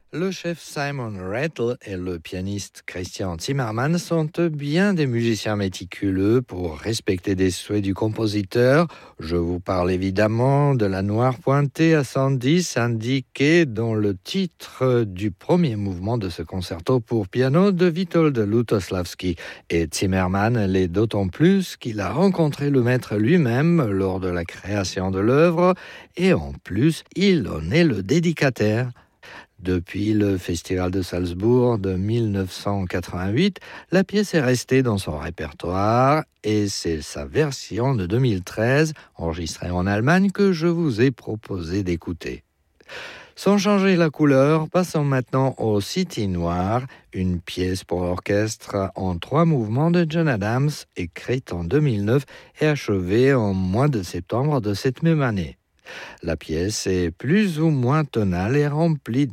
Le chef Simon Rattle et le pianiste Christian Zimmermann sont bien des musiciens méticuleux pour respecter des souhaits du compositeur. Je vous parle évidemment de la noire pointée à 110 indiquée dans le titre du premier mouvement de ce concerto pour piano de Witold Lutosławski. Et Zimmermann l'est d'autant plus qu'il a rencontré le maître lui-même lors de la création de l'œuvre et en plus, il en est le dédicataire. Depuis le Festival de Salzbourg de 1988, la pièce est restée dans son répertoire et c'est sa version de 2013, enregistrée en Allemagne, que je vous ai proposé d'écouter. Sans changer la couleur, passons maintenant au City Noir, une pièce pour l'orchestre en 3 mouvements de John Adams, écrite en 2009 et achevée en mois de septembre de cette même année. La pièce est plus ou moins tonale et remplie